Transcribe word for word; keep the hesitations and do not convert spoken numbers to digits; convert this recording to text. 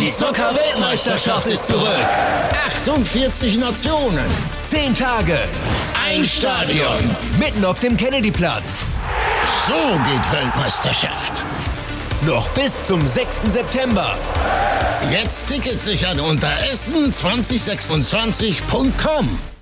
Die Zucker-Weltmeisterschaft ist zurück. achtundvierzig Nationen. Zehn Tage. Ein Stadion. Mitten auf dem Kennedyplatz. So geht Weltmeisterschaft. Noch bis zum sechsten September. Jetzt Tickets sichern unter essen zwanzig sechsundzwanzig punkt com.